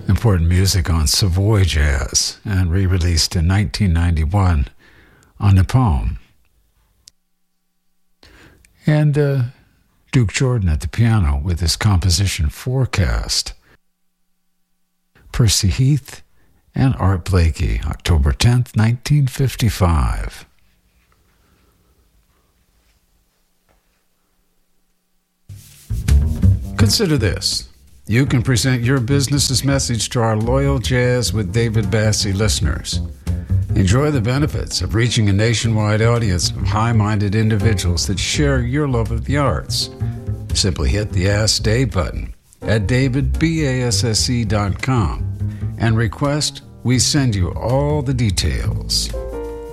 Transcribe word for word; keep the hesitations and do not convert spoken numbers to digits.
Important music on Savoy Jazz and re-released in nineteen ninety-one on Napalm. And uh, Duke Jordan at the piano with his composition Forecast. Percy Heath and Art Blakey, October tenth, nineteen fifty-five. Consider this. You can present your business's message to our loyal Jazz with David Bassie listeners. Enjoy the benefits of reaching a nationwide audience of high-minded individuals that share your love of the arts. Simply hit the Ask Dave button at david basse dot com and request we send you all the details.